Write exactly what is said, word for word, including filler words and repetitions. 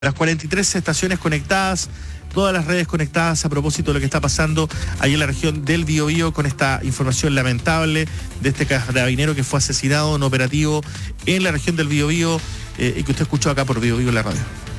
Las cuarenta y tres estaciones conectadas, todas las redes conectadas a propósito de lo que está pasando ahí en la región del Biobío con esta información lamentable de este carabinero que fue asesinado en operativo en la región del Biobío eh, y que usted escuchó acá por Biobío en la radio.